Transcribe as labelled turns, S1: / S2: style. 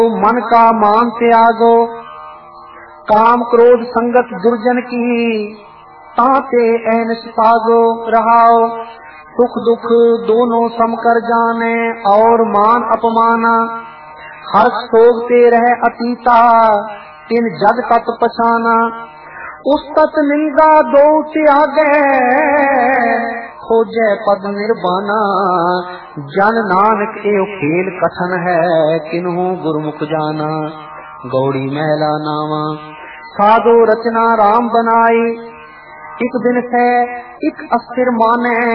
S1: मन का मान त्यागो, काम क्रोध संगत दुर्जन की, ताते ऐनस पागो। रहाओ सुख दुख दोनों सम कर जाने, और मान अपमाना हर्ष सोगते रहे अतीता, तिन जग तत पछाना। उस तत निंदा दो त्यागे, खोजे पद निर्वाणा। जन नानक एव खेल कथन है, किन्हू गुरमुख जाना। गौड़ी महला नावा साधो रचना राम बनाई, एक दिन से एक अस्थिर माने।